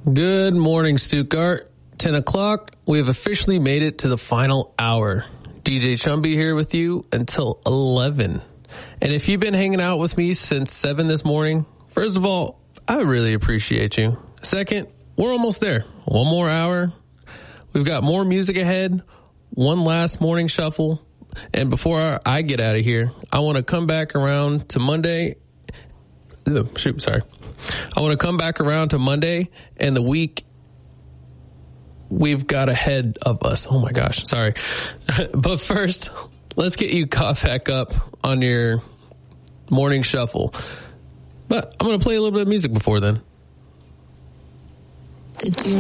Good morning, Stuttgart. 10 o'clock. We have officially made it to the final hour. DJ Chumby here with you until 11. And if you've been hanging out with me since 7 this morning, first of all, I really appreciate you. Second, we're almost there. One more hour. We've got more music ahead. One last morning shuffle. And before I get out of here, I want to come back around to Monday. I want to come back around to Monday and the week we've got ahead of us. Oh my gosh, sorry. But first, let's get you caught back up on your morning shuffle. But I'm going to play a little bit of music before then.